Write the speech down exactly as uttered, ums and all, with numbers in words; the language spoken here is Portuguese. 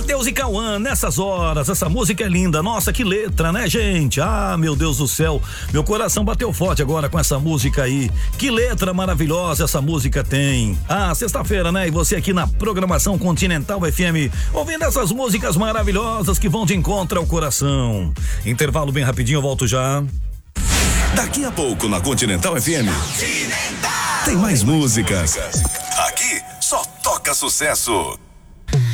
Matheus e Cauã, nessas horas, essa música é linda, nossa, que letra, né, gente? Ah, meu Deus do céu, meu coração bateu forte agora com essa música aí, que letra maravilhosa essa música tem. Ah, sexta-feira, né, e você aqui na programação Continental F M, ouvindo essas músicas maravilhosas que vão de encontro ao coração. Intervalo bem rapidinho, eu volto já. Daqui a pouco na Continental F M, Continental. Tem mais músicas. Aqui só toca sucesso.